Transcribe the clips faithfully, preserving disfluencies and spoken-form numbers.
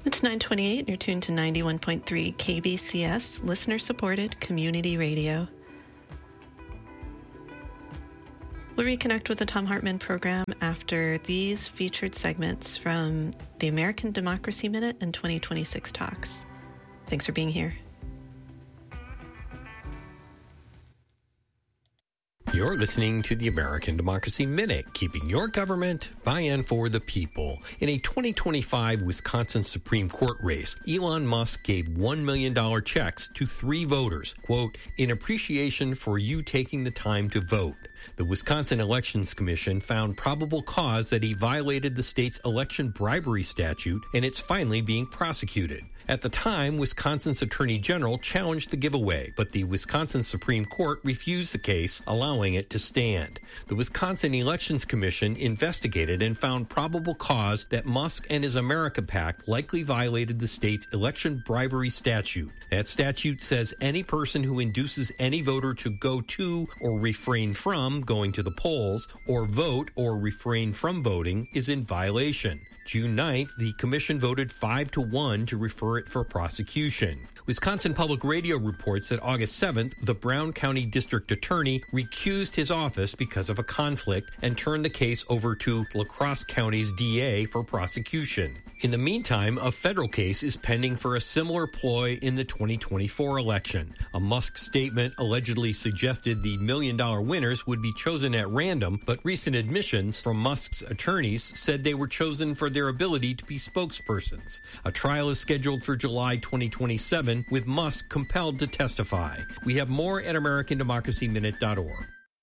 It's nine twenty-eight, and you're tuned to ninety-one point three K B C S, listener-supported community radio. We'll reconnect with the Thom Hartmann program after these featured segments from the American Democracy Minute and twenty twenty-six talks. Thanks for being here. You're listening to the American Democracy Minute, keeping your government by and for the people. In a twenty twenty-five Wisconsin Supreme Court race, Elon Musk gave one million dollars checks to three voters, quote, in appreciation for you taking the time to vote. The Wisconsin Elections Commission found probable cause that he violated the state's election bribery statute, and it's finally being prosecuted. At the time, Wisconsin's Attorney General challenged the giveaway, but the Wisconsin Supreme Court refused the case, allowing it to stand. The Wisconsin Elections Commission investigated and found probable cause that Musk and his America PAC likely violated the state's election bribery statute. That statute says any person who induces any voter to go to or refrain from going to the polls, or vote or refrain from voting, is in violation. June ninth, the commission voted five to one to refer it for prosecution. Wisconsin Public Radio reports that August seventh, the Brown County District Attorney recused his office because of a conflict and turned the case over to La Crosse County's D A for prosecution. In the meantime, a federal case is pending for a similar ploy in the twenty twenty-four election. A Musk statement allegedly suggested the million-dollar winners would be chosen at random, but recent admissions from Musk's attorneys said they were chosen for their ability to be spokespersons. A trial is scheduled for July twenty twenty-seven, with Musk compelled to testify. We have more at American Democracy Minute dot org.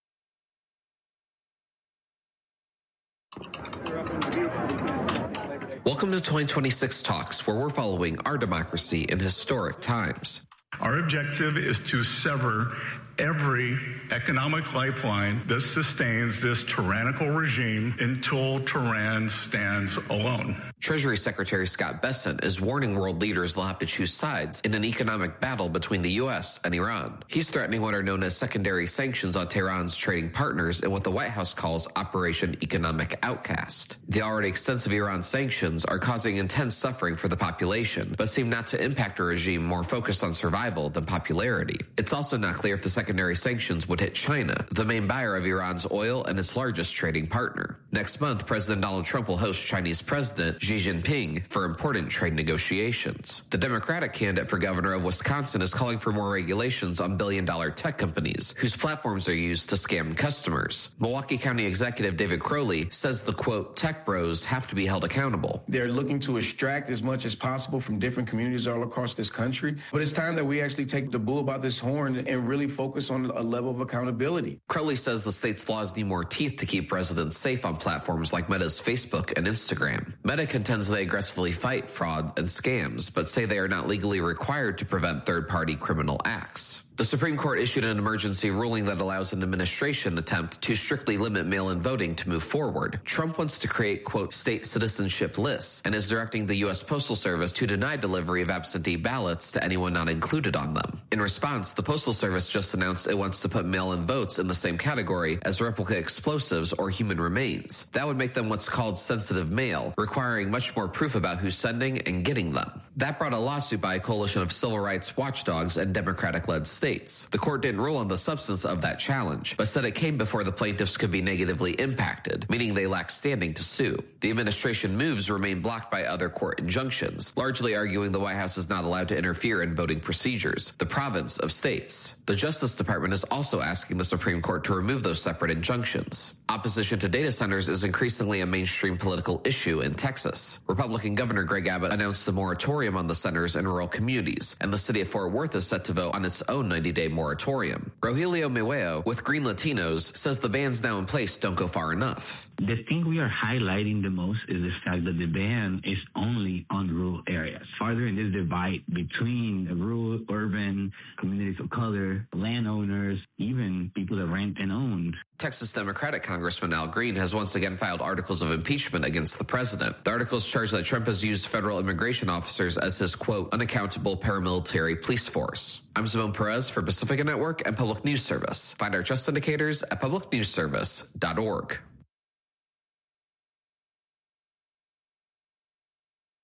Welcome to twenty twenty-six Talks, where we're following our democracy in historic times. Our objective is to sever every economic lifeline that sustains this tyrannical regime until Tehran stands alone. Treasury Secretary Scott Bessent is warning world leaders they'll have to choose sides in an economic battle between the U S and Iran. He's threatening what are known as secondary sanctions on Tehran's trading partners in what the White House calls Operation Economic Outcast. The already extensive Iran sanctions are causing intense suffering for the population, but seem not to impact a regime more focused on survival than popularity. It's also not clear if the secondary sanctions would hit China, the main buyer of Iran's oil and its largest trading partner. Next month, President Donald Trump will host Chinese President Xi Jinping for important trade negotiations. The Democratic candidate for governor of Wisconsin is calling for more regulations on billion-dollar tech companies whose platforms are used to scam customers. Milwaukee County Executive David Crowley says the, quote, tech bros have to be held accountable. They're looking to extract as much as possible from different communities all across this country, but it's time that we actually take the bull by this horn and really focus on a level of accountability. Crowley says the state's laws need more teeth to keep residents safe on platforms like Meta's Facebook and Instagram. Meta contends they aggressively fight fraud and scams, but say they are not legally required to prevent third-party criminal acts. The Supreme Court issued an emergency ruling that allows an administration attempt to strictly limit mail-in voting to move forward. Trump wants to create, quote, state citizenship lists and is directing the U S Postal Service to deny delivery of absentee ballots to anyone not included on them. In response, the Postal Service just announced it wants to put mail-in votes in the same category as replica explosives or human remains. That would make them what's called sensitive mail, requiring much more proof about who's sending and getting them. That brought a lawsuit by a coalition of civil rights watchdogs and Democratic-led states. States. The court didn't rule on the substance of that challenge, but said it came before the plaintiffs could be negatively impacted, meaning they lack standing to sue. The administration moves remain blocked by other court injunctions, largely arguing the White House is not allowed to interfere in voting procedures, the province of states. The Justice Department is also asking the Supreme Court to remove those separate injunctions. Opposition to data centers is increasingly a mainstream political issue in Texas. Republican Governor Greg Abbott announced a moratorium on the centers in rural communities, and the city of Fort Worth is set to vote on its own ninety-day moratorium. Rogelio Miweo, with Green Latinos, says the bans now in place don't go far enough. The thing we are highlighting the most is the fact that the ban is only on rural areas. Farther in this divide between the rural, urban, communities of color, landowners, even people that rent and own. Texas Democratic Congressman Al Green has once again filed articles of impeachment against the president. The articles charge that Trump has used federal immigration officers as his, quote, unaccountable paramilitary police force. I'm Simone Perez for Pacifica Network and Public News Service. Find our trust indicators at public news service dot org.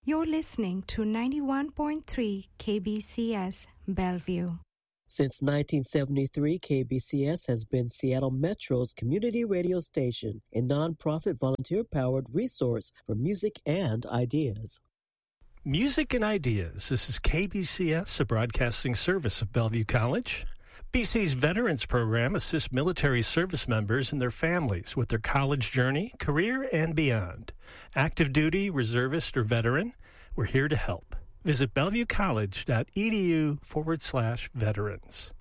You're listening to ninety-one point three K B C S Bellevue. Since nineteen seventy-three, K B C S has been Seattle Metro's community radio station, a nonprofit volunteer-powered resource for music and ideas. Music and Ideas. This is K B C S, a broadcasting service of Bellevue College. B C's Veterans Program assists military service members and their families with their college journey, career, and beyond. Active duty, reservist, or veteran, we're here to help. Visit bellevuecollege.edu forward slash veterans.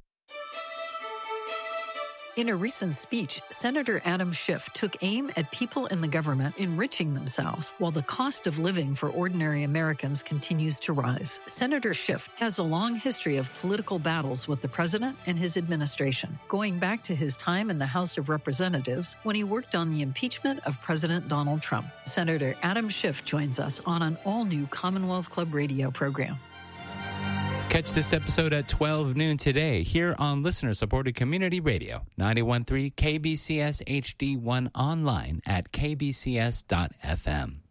In a recent speech, Senator Adam Schiff took aim at people in the government enriching themselves while the cost of living for ordinary Americans continues to rise. Senator Schiff has a long history of political battles with the president and his administration, going back to his time in the House of Representatives when he worked on the impeachment of President Donald Trump. Senator Adam Schiff joins us on an all-new Commonwealth Club radio program. Catch this episode at twelve noon today here on listener-supported community radio, ninety-one point three K B C S H D one online at k b c s dot f m.